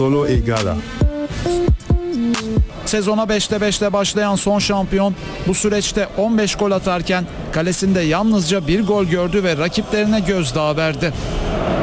Solo Igala. Sezona 5'te 5'le başlayan son şampiyon bu süreçte 15 gol atarken kalesinde yalnızca bir gol gördü ve rakiplerine gözdağı verdi.